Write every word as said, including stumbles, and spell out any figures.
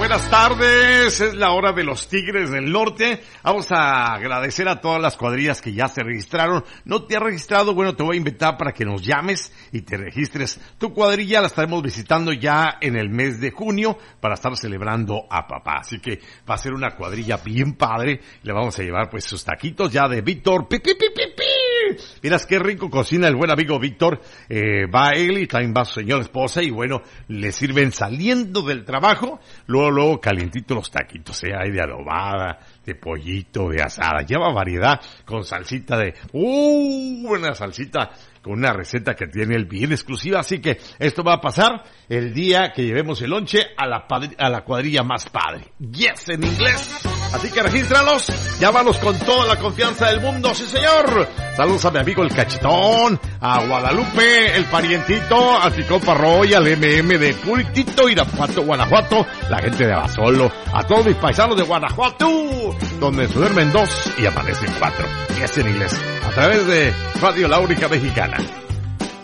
buenas tardes. Es la hora de los Tigres del Norte. Vamos a agradecer a todas las cuadrillas que ya se registraron. ¿No te has registrado? Bueno, te voy a invitar para que nos llames y te registres. Tu cuadrilla la estaremos visitando ya en el mes de junio para estar celebrando a papá. Así que va a ser una cuadrilla bien padre. Le vamos a llevar pues sus taquitos ya de Víctor. ¡Pi, pi, pi, pi, pi! Miras qué rico cocina el buen amigo Víctor. Eh, va él y también va su señora esposa y bueno, le sirven saliendo del trabajo, luego, luego calientito los taquitos, eh, hay de adobada, de pollito, de asada, lleva variedad con salsita de, uh, una salsita con una receta que tiene el bien exclusiva, así que esto va a pasar el día que llevemos el lonche a la padri- a la cuadrilla más padre. Yes, en inglés. Así que regístralos, llámalos con toda la confianza del mundo, sí señor. Saludos a mi amigo el Cachetón, a Guadalupe, el parientito, a Ticopa Roy, al M M de Puritito, Irapuato, Guanajuato, la gente de Abasolo, a todos mis paisanos de Guanajuato, donde se duermen dos y amanecen cuatro. Yes, en inglés. A través de Radio La Única Mexicana.